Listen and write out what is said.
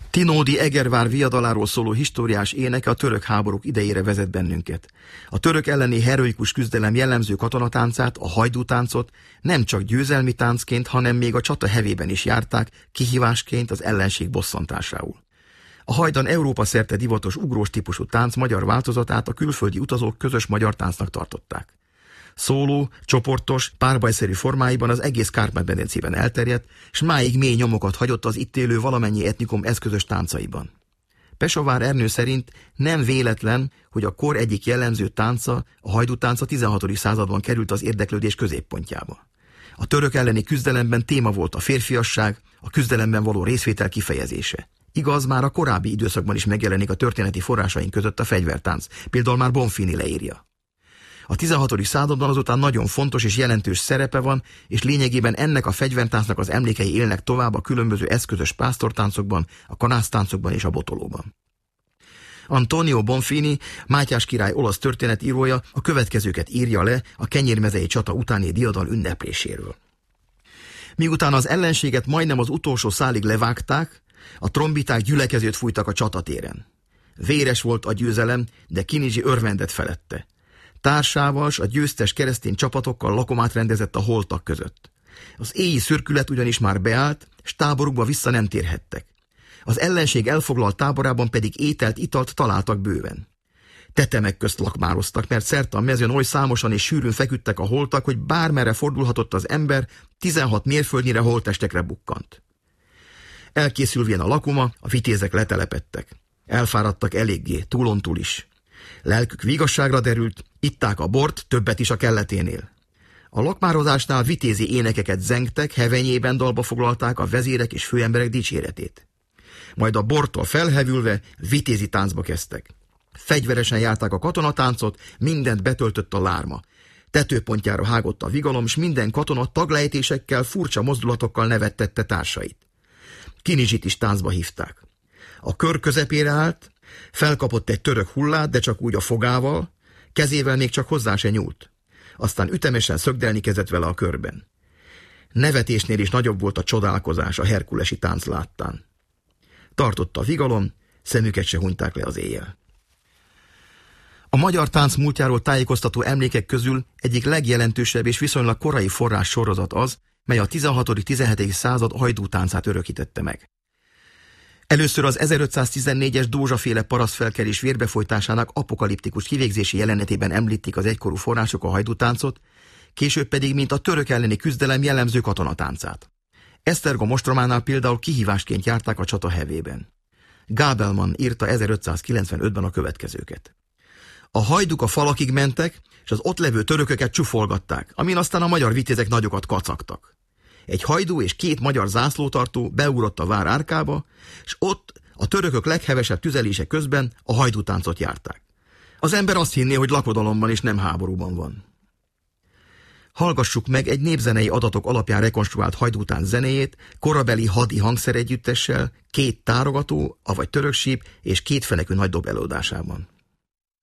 Tinódi Egervár viadaláról szóló históriás éneke a török háborúk idejére vezet bennünket. A török elleni heroikus küzdelem jellemző katonatáncát, a hajdútáncot nem csak győzelmi táncként, hanem még a csata hevében is járták, kihívásként az ellenség bosszantásául. A hajdan Európa szerte divatos ugrós típusú tánc magyar változatát a külföldi utazók közös magyar táncnak tartották. Szóló, csoportos, párbajszerű formáiban az egész Kárpát-medencében elterjedt, s máig mély nyomokat hagyott az itt élő valamennyi etnikum eszközös táncaiban. Pesovár Ernő szerint nem véletlen, hogy a kor egyik jellemző tánca, a hajdútánc a 16. században került az érdeklődés középpontjába. A török elleni küzdelemben téma volt a férfiasság, a küzdelemben való részvétel kifejezése. Igaz, már a korábbi időszakban is megjelenik a történeti forrásaink között a fegyvertánc, például már Bonfini leírja. A 16. században azután nagyon fontos és jelentős szerepe van, és lényegében ennek a fegyvertáncnak az emlékei élnek tovább a különböző eszközös pásztortáncokban, a kanásztáncokban és a botolóban. Antonio Bonfini, Mátyás király olasz történetírója a következőket írja le a kenyérmezei csata utáni diadal ünnepléséről. Miután az ellenséget majdnem az utolsó szálig levágták, a trombiták gyülekezőt fújtak a csatatéren. Véres volt a győzelem, de Kinizsi örvendett felette. Társával s a győztes keresztény csapatokkal lakomát rendezett a holtak között. Az éji szürkület ugyanis már beállt, s táborukba vissza nem térhettek. Az ellenség elfoglalt táborában pedig ételt, italt találtak bőven. Tetemek közt lakmároztak, mert szerte a mezőn oly számosan és sűrűn feküdtek a holtak, hogy bármerre fordulhatott az ember, 16 mérföldnyire holttestekre bukkant. Elkészülvén a lakoma, a vitézek letelepedtek. Elfáradtak eléggé, túlontúl is. Lelkük vigasságra derült, itták a bort, többet is a kelleténél. A lakmározásnál vitézi énekeket zengtek, hevenyében dalba foglalták a vezérek és főemberek dicséretét. Majd a bortól felhevülve vitézi táncba kezdtek. Fegyveresen járták a katonatáncot, mindent betöltött a lárma. Tetőpontjára hágott a vigalom, s minden katona taglejtésekkel, furcsa mozdulatokkal nevettette társait. Kinizsit is táncba hívták. A kör közepére állt, felkapott egy török hullát, de csak úgy a fogával, kezével még csak hozzá se nyúlt. Aztán ütemesen szögdelni kezdett vele a körben. Nevetésnél is nagyobb volt a csodálkozás a herkulesi tánc láttán. Tartott a vigalom, szemüket se hunyták le az éjjel. A magyar tánc múltjáról tájékoztató emlékek közül egyik legjelentősebb és viszonylag korai forrás sorozat az, mely a 16.-17. század hajdútáncát örökítette meg. Először az 1514-es Dózsa-féle parasztfelkelés vérbefolytásának apokaliptikus kivégzési jelenetében említik az egykorú források a hajdútáncot, később pedig mint a török elleni küzdelem jellemző katonatáncát. Esztergom ostrománál például kihívásként járták a csata hevében. Gábelman írta 1595-ben a következőket. A hajduk a falakig mentek, és az ott levő törököket csufolgatták, amin aztán a magyar vitézek nagyokat kacagtak. Egy hajdú és 2 magyar zászlótartó beugrott a vár árkába, és ott a törökök leghevesebb tüzelése közben a hajdútáncot járták. Az ember azt hinné, hogy lakodalomban és nem háborúban van. Hallgassuk meg egy népzenei adatok alapján rekonstruált hajdútánc zenéjét, korabeli hadi hangszeregyüttessel, 2 tárogató, avagy töröksíp és 2 fenekű nagydob előadásában.